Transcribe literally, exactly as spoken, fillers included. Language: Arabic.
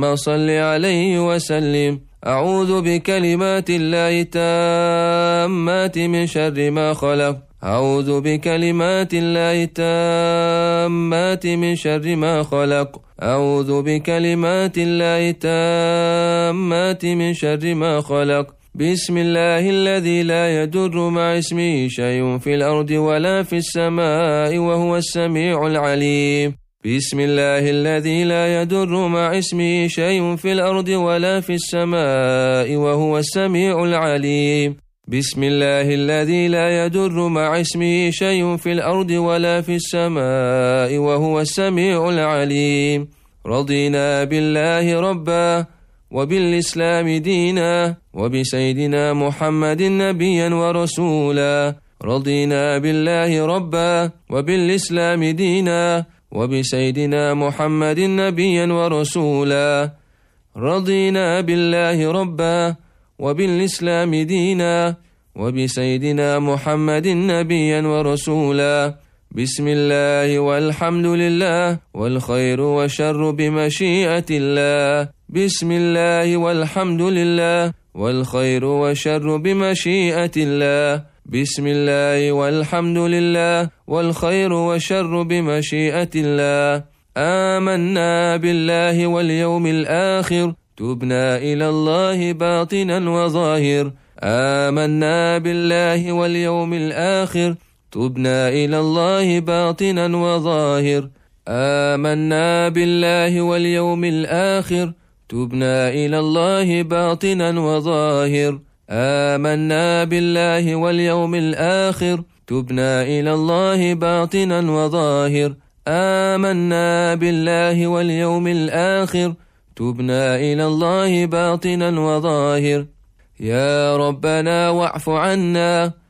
صل عليه وسلم. أعوذ بكلمات الله التامات من شر ما خلق. أعوذ بكلمات الله التامات من شر ما خلق. أعوذ بكلمات الله التامات من شر ما خلق. بسم الله الذي لا يضر مع اسمه شيء في الأرض ولا في السماء وهو السميع العليم. بسم الله الذي لا يضر مع اسمه شيء في الأرض ولا في السماء وهو السميع العليم. بسم الله الذي لا يضر مع اسمه شيء في الأرض ولا في السماء وهو السميع العليم. رضينا بالله ربا وبالإسلام دينا وبسيدنا محمد نبيا ورسولا. رضينا بالله ربا وبالإسلام دينا وبسيدنا محمد نبيا ورسولا. رضينا بالله ربا وبالإسلام دينا وبسيدنا محمد نبيا ورسولا. بسم الله والحمد لله والخير والشر بمشيئة الله. بسم الله والحمد لله والخير والشر بمشيئة الله. بسم الله والحمد لله والخير والشر بمشيئة الله. آمنا بالله واليوم الآخر تبنا إلى الله باطنا وظاهر. آمنا بالله واليوم الآخر تبنا إلى الله باطنا وظاهر. آمنا بالله واليوم الآخر تبنا إلى الله باطنا وظاهر. آمنا بالله واليوم الآخر تبنا إلى الله باطنا وظاهر. آمنا بالله واليوم الآخر تبنا إلى الله باطنا وظاهر. يا ربنا واعف عنا